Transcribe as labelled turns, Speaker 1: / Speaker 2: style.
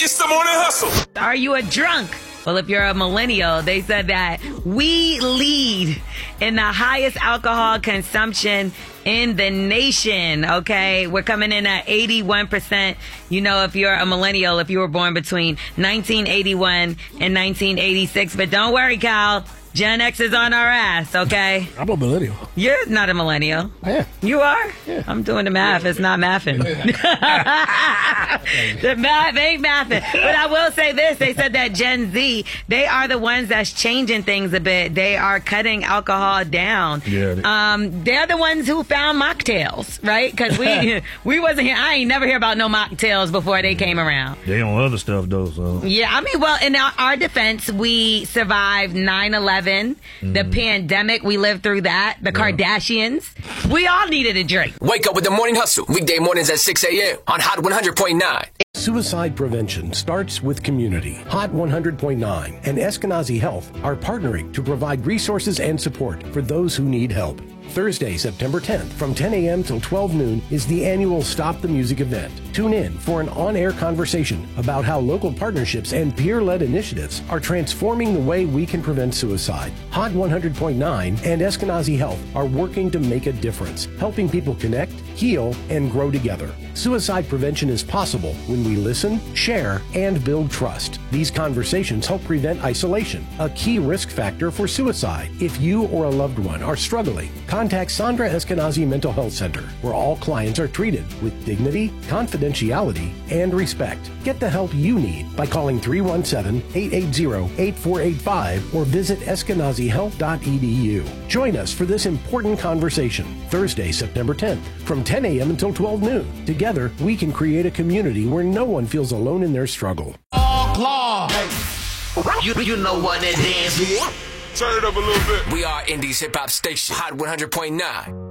Speaker 1: It's the Morning Hustle.
Speaker 2: Are you a drunk? Well, if you're a millennial, they said that we lead in the highest alcohol consumption in the nation, okay? We're coming in at 81%. You know, if you're a millennial, if you were born between 1981 and 1986. But don't worry, Kyle. Gen X is on our ass, okay?
Speaker 3: I'm a millennial.
Speaker 2: You're not a millennial.
Speaker 3: I am.
Speaker 2: You are?
Speaker 3: Yeah.
Speaker 2: I'm doing the math. It's not mathing. The math ain't mathing. But I will say this. They said that Gen Z, they are the ones that's changing things a bit. They are cutting alcohol down.
Speaker 3: Yeah.
Speaker 2: They're the ones who found mocktails, right? Because we wasn't here. I ain't never hear about no mocktails before they came around.
Speaker 3: They on other stuff, though, so.
Speaker 2: Yeah, I mean, well, in our defense, we survived 9/11, the pandemic. We lived through that. The Kardashians. We all needed a drink.
Speaker 1: Wake up with the Morning Hustle. Weekday mornings at 6 a.m. on Hot 100.9.
Speaker 4: Suicide prevention starts with community. Hot 100.9 and Eskenazi Health are partnering to provide resources and support for those who need help. Thursday, September 10th, from 10 a.m. till 12 noon is the annual Stop the Music event. Tune in for an on-air conversation about how local partnerships and peer-led initiatives are transforming the way we can prevent suicide. Hot 100.9 and Eskenazi Health are working to make a difference, helping people connect, heal, and grow together. Suicide prevention is possible when we listen, share, and build trust. These conversations help prevent isolation, a key risk factor for suicide. If you or a loved one are struggling, contact Sandra Eskenazi Mental Health Center, where all clients are treated with dignity, confidentiality, and respect. Get the help you need by calling 317-880-8485 or visit eskenazihealth.edu. Join us for this important conversation, Thursday, September 10th, from 10 a.m. until 12 noon. Together, we can create a community where no one feels alone in their struggle.
Speaker 1: You know what it is. Turn it up a little bit. We are Indie's hip hop station, Hot 100.9.